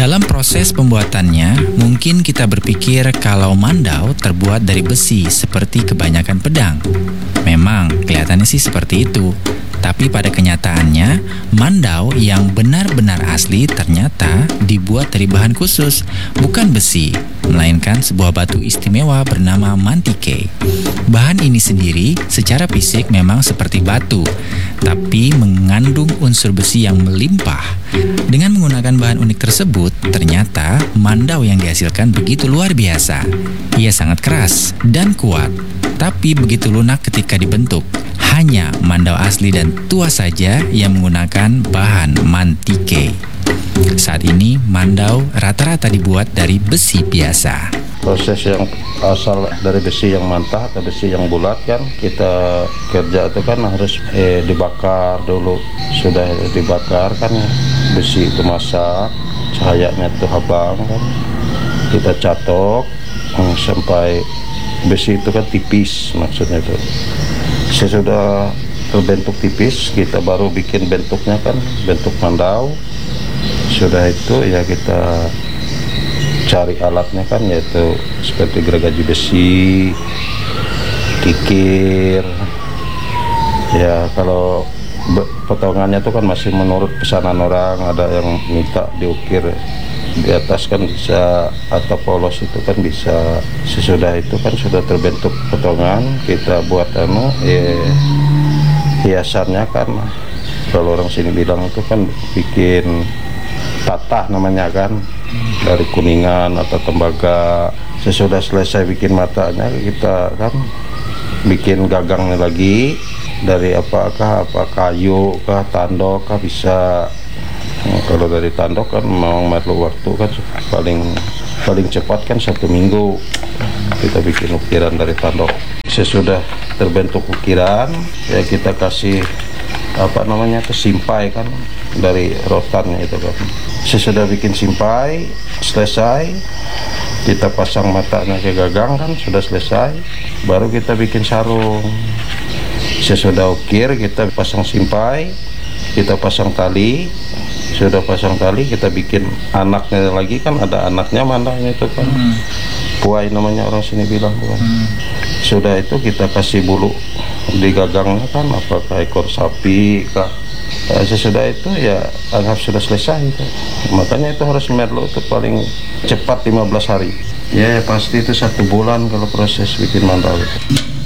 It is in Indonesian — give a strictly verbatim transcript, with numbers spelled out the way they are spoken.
Dalam proses pembuatannya, mungkin kita berpikir kalau mandau terbuat dari besi seperti kebanyakan pedang. Memang, kelihatannya sih seperti itu. Tapi pada kenyataannya, mandau yang benar-benar asli ternyata dibuat dari bahan khusus, bukan besi, melainkan sebuah batu istimewa bernama mantike. Bahan ini sendiri secara fisik memang seperti batu, tapi mengandung unsur besi yang melimpah. Dengan menggunakan bahan unik tersebut, ternyata mandau yang dihasilkan begitu luar biasa. Ia sangat keras dan kuat, tapi begitu lunak ketika dibentuk. Hanya mandau asli dan tua saja yang menggunakan bahan mantike. Saat ini, mandau rata-rata dibuat dari besi biasa. Proses yang asal dari besi yang mantah atau besi yang bulat kan, kita kerja itu kan harus eh, dibakar dulu. Sudah dibakar kan, besi itu masak, cahayanya itu habang kan. Kita catok hmm, sampai besi itu kan tipis, maksudnya itu. Sesudah terbentuk tipis, kita baru bikin bentuknya kan, bentuk mandau. Sudah itu ya kita cari alatnya kan, yaitu seperti gergaji besi, kikir. Ya kalau potongannya itu kan masih menurut pesanan orang, ada yang minta diukir di atas kan bisa, atau polos itu kan bisa. Sesudah itu kan sudah terbentuk potongan, kita buat anu eh, hiasannya kan, kalau orang sini bilang itu kan bikin tatah namanya kan, dari kuningan atau tembaga. Sesudah selesai bikin matanya, kita kan bikin gagangnya lagi dari apakah apa kayu kah, tandok kah, bisa. Nah, kalau dari tandok kan memang perlu waktu kan, paling paling cepat kan satu minggu kita bikin ukiran dari tandok. Sesudah terbentuk ukiran ya kita kasih apa namanya itu simpai kan, dari rotannya itu kan. Sesudah bikin simpai selesai, kita pasang matanya ke gagang kan, sudah selesai, baru kita bikin sarung. Sesudah ukir kita pasang simpai, kita pasang tali. Sudah pasang tali, kita bikin anaknya lagi kan, ada anaknya mandaunya itu kan, hmm. puai namanya orang sini bilang kan. Hmm. Sudah itu kita kasih bulu di gagangnya kan, apakah ekor sapi kah. Ya, sesudah itu ya anggap sudah selesai itu. Makanya itu harus merlu itu paling cepat lima belas hari. Ya pasti itu satu bulan kalau proses bikin mandau itu.